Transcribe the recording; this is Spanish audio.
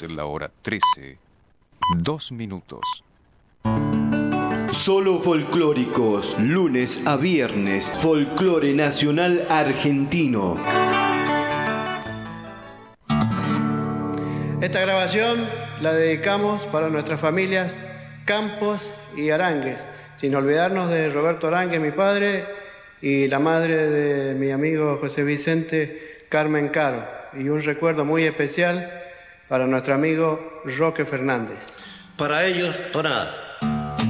Es la hora 13, 2 minutos. Solo folclóricos, lunes a viernes, folclore nacional argentino. Esta grabación la dedicamos para nuestras familias Campos y Aránguez, sin olvidarnos de Roberto Aránguez, mi padre, y la madre de mi amigo José Vicente, Carmen Caro, y un recuerdo muy especial para nuestro amigo Roque Fernández. Para ellos, tonada.